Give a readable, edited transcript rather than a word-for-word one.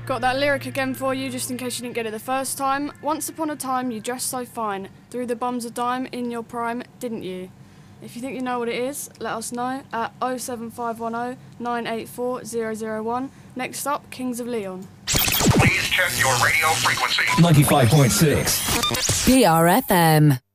Got that lyric again for you, just in case you didn't get it the first time. Once upon a time, you dressed so fine. Threw the bums a dime in your prime, didn't you? If you think you know what it is, let us know at 07510 984 001. Next up, Kings of Leon. Please check your radio frequency. 95.6 PRFM.